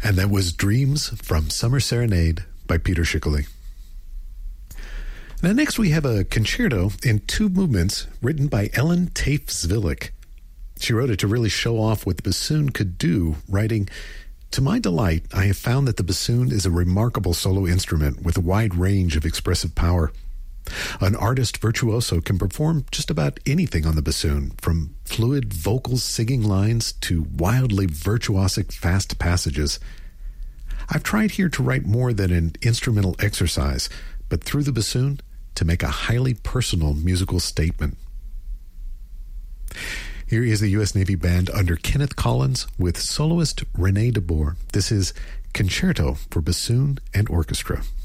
And that was Dreams from Summer Serenade by Peter Schickele. Now next we have a concerto in 2 movements written by Ellen Tafe-Zwilich. She wrote it to really show off what the bassoon could do, writing, "To my delight, I have found that the bassoon is a remarkable solo instrument with a wide range of expressive power. An artist virtuoso can perform just about anything on the bassoon, from fluid vocal singing lines to wildly virtuosic fast passages. I've tried here to write more than an instrumental exercise, but through the bassoon, to make a highly personal musical statement." Here is the U.S. Navy Band under Kenneth Collins with soloist René de Boer. This is Concerto for Bassoon and Orchestra.